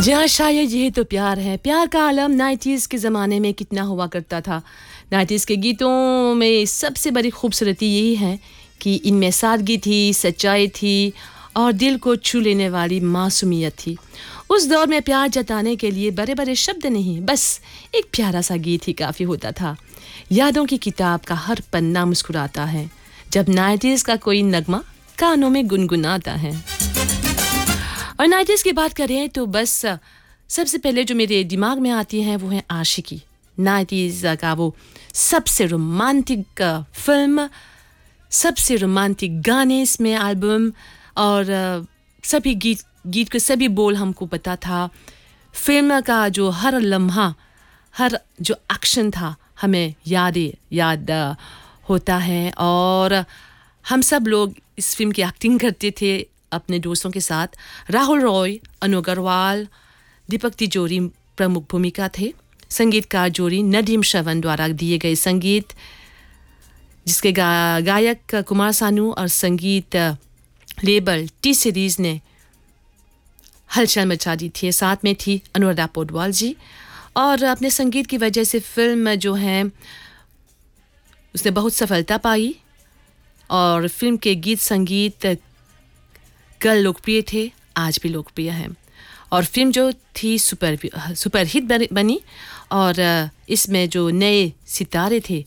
जहाँ शायद यही तो प्यार है। प्यार का आलम 90s के ज़माने में कितना हुआ करता था। 90s के गीतों में सबसे बड़ी खूबसूरती यही है कि इनमें सादगी थी, सच्चाई थी और दिल को छू लेने वाली मासूमियत थी। उस दौर में प्यार जताने के लिए बड़े बड़े शब्द नहीं, बस एक प्यारा सा गीत ही काफ़ी होता था। यादों की किताब का हर पन्ना मुस्कुराता है जब 90s का कोई नगमा कानों में गुनगुनाता है। और 90s की बात करें तो बस सबसे पहले जो मेरे दिमाग में आती है वो है आशिकी। 90s का वो सबसे रोमांटिक फिल्म, सबसे रोमांटिक गाने इसमें एल्बम और सभी गीत के सभी बोल हमको पता था। फिल्म का जो हर लम्हा, हर जो एक्शन था हमें याद होता है। और हम सब लोग इस फिल्म की एक्टिंग करते थे अपने दोस्तों के साथ। राहुल रॉय, अनु अग्रवाल, दीपक तिजोरी प्रमुख भूमिका थे। संगीतकार जोड़ी नदीम श्रवण द्वारा दिए गए संगीत, जिसके गायक कुमार सानू और संगीत लेबल टी सीरीज ने हलचल मचा दी थी। साथ में थी अनुराधा पौडवाल जी, और अपने संगीत की वजह से फिल्म जो है उसने बहुत सफलता पाई और फिल्म के गीत संगीत कल लोकप्रिय थे, आज भी लोकप्रिय हैं। और फिल्म जो थी सुपर हिट बनी और इसमें जो नए सितारे थे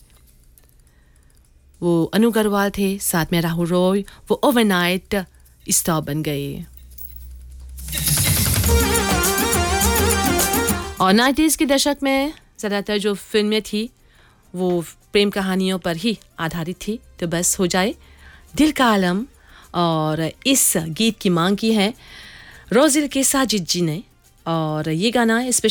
वो अनु अग्रवाल थे, साथ में राहुल रॉय, वो ओवरनाइट स्टार बन गए। और 90s के दशक में ज़्यादातर जो फिल्में थी वो प्रेम कहानियों पर ही आधारित थी। तो बस हो जाए दिल का आलम, और इस गीत की मांग की है रोजिल के साजिद जी ने, और ये गाना स्पेशल